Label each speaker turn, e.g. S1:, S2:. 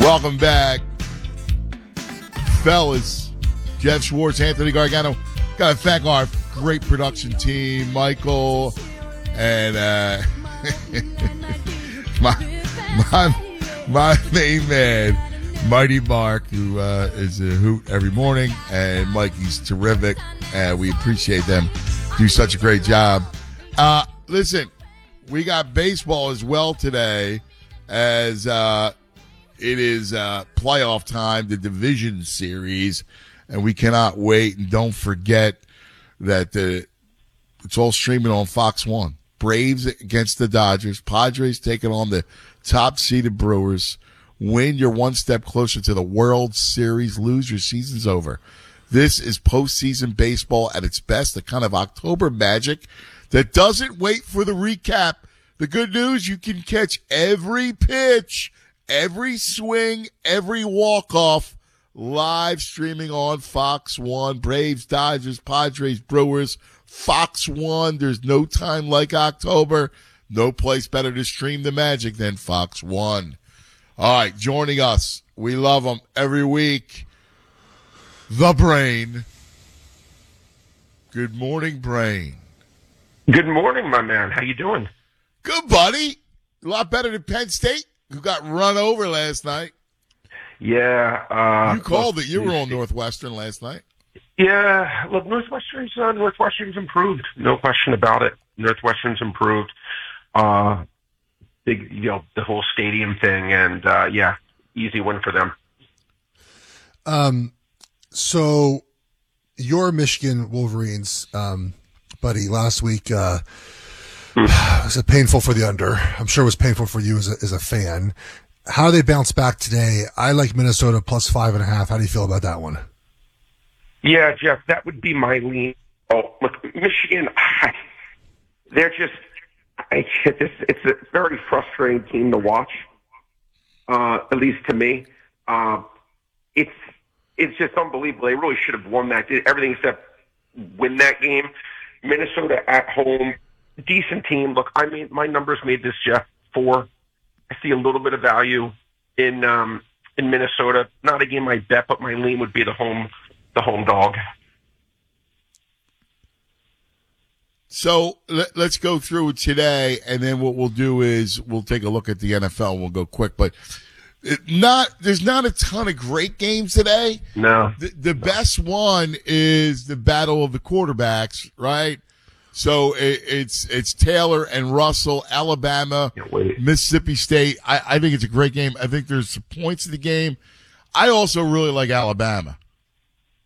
S1: Welcome back, fellas. Jeff Schwartz, Anthony Gargano. Got to thank our great production team, Michael, and my main man, Mighty Mark, who is a hoot every morning, and Mikey's terrific, and we appreciate them. Do such a great job. Listen, we got baseball as well today, as it is playoff time, the division series, and we cannot wait. And don't forget that it's all streaming on Fox 1. Braves against the Dodgers. Padres taking on the top-seeded Brewers. Win, you're one step closer to the World Series. Lose, your season's over. This is postseason baseball at its best, the kind of October magic that doesn't wait for the recap. The good news, you can catch every pitch, every swing, every walk-off live streaming on Fox 1. Braves, Dodgers, Padres, Brewers, Fox 1. There's no time like October. No place better to stream the magic than Fox 1. All right, joining us, we love him every week, the Brain. Good morning, Brain.
S2: Good morning, my man. How you doing?
S1: Good, buddy. A lot better than Penn State, who got run over last night.
S2: Yeah.
S1: You called it. You were on Northwestern last night.
S2: Yeah. Look, Northwestern's improved. No question about it. Northwestern's improved. Big, the whole stadium thing, and easy win for them.
S3: So your Michigan Wolverines, buddy, last week was it painful for the under? I'm sure it was painful for you as a fan. How do they bounce back today? I like Minnesota plus 5.5. How do you feel about that one?
S2: Yeah, Jeff, that would be my lean. Oh, look, Michigan, it's a very frustrating team to watch, at least to me. It's just unbelievable. They really should have won that. Did everything except win that game. Minnesota at home, decent team. Look, my numbers made this, Jeff, 4. I see a little bit of value in Minnesota. Not a game I bet, but my lean would be the home dog.
S1: So let's go through it today, and then what we'll do is we'll take a look at the NFL. We'll go quick, but there's not a ton of great games today.
S2: No.
S1: The best one is the battle of the quarterbacks, right? So it's Taylor and Russell, Alabama, Mississippi State. I think it's a great game. I think there's some points in the game. I also really like Alabama.